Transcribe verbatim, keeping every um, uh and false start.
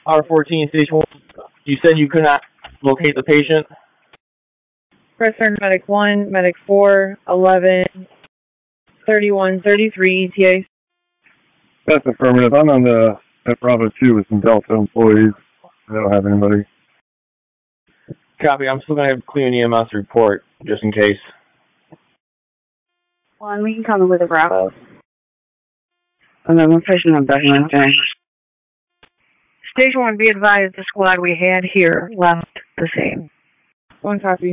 R fourteen, Station one. You said you could not locate the patient? Press start medic one, medic four, eleven, thirty-one, thirty-three, E T A. That's affirmative. I'm on the at Bravo two with some Delta employees. I don't have anybody. Copy. I'm still going to have Cleveland E M S report, just in case. One, we can come in with a Bravo. And then one patient on back in the Station one, be advised the squad we had here left the same. One copy.